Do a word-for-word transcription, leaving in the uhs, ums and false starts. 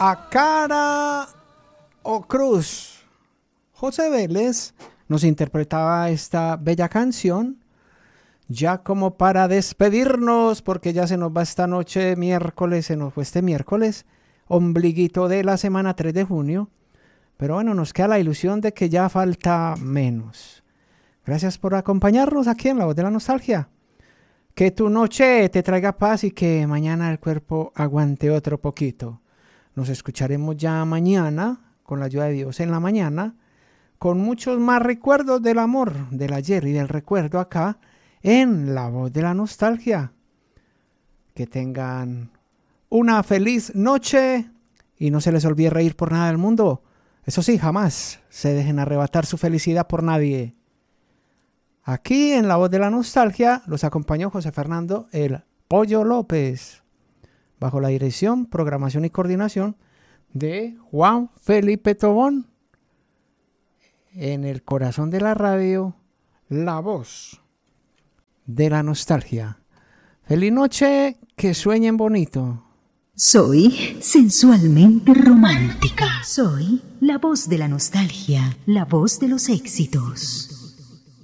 A cara o cruz. José Vélez nos interpretaba esta bella canción ya como para despedirnos, porque ya se nos va esta noche, miércoles, se nos fue este miércoles, ombliguito de la semana tres de junio. Pero bueno, nos queda la ilusión de que ya falta menos. Gracias por acompañarnos aquí en La Voz de la Nostalgia. Que tu noche te traiga paz y que mañana el cuerpo aguante otro poquito. Nos escucharemos ya mañana, con la ayuda de Dios en la mañana, con muchos más recuerdos del amor, del ayer y del recuerdo acá, en La Voz de la Nostalgia. Que tengan una feliz noche y no se les olvide reír por nada del mundo. Eso sí, jamás se dejen arrebatar su felicidad por nadie. Aquí en La Voz de la Nostalgia los acompañó José Fernando el Pollo López, bajo la dirección, programación y coordinación de Juan Felipe Tobón. En el corazón de la radio, La Voz de la Nostalgia. Feliz noche, que sueñen bonito. Soy sensualmente romántica. Soy la voz de la nostalgia, la voz de los éxitos.